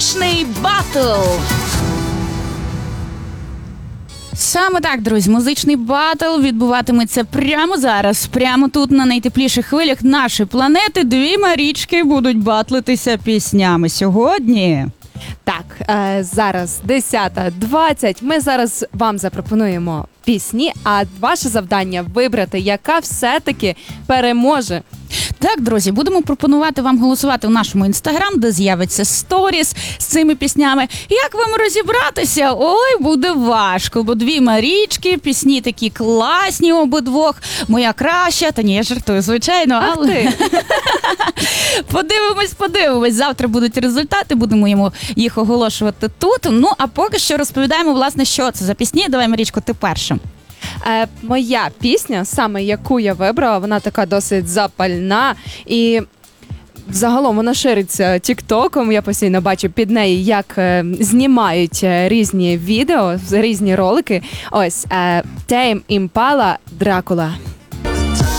музичний батл. Саме так, друзі, музичний батл відбуватиметься прямо зараз, прямо тут, на найтепліших хвилях нашої планети. Дві Марічки будуть батлитися піснями сьогодні. Так, зараз 10:20. Ми зараз вам запропонуємо пісні, а ваше завдання вибрати, яка все-таки переможе. Так, друзі, будемо пропонувати вам голосувати в нашому інстаграм, де з'явиться сторіс з цими піснями. Як вам розібратися? Ой, буде важко, бо дві Марічки, пісні такі класні обидвох. Моя краща, та ні, я жартую, звичайно, але... Подивимось. Завтра будуть результати, будемо їх оголошувати тут. Ну, а поки що розповідаємо, власне, що це за пісні. Давай, Марічко, ти перша. Моя пісня, саме яку я вибрала, вона така досить запальна і загалом вона шириться тіктоком. Я постійно бачу під неї, як знімають різні відео, різні ролики. Ось Tame Impala Dracula.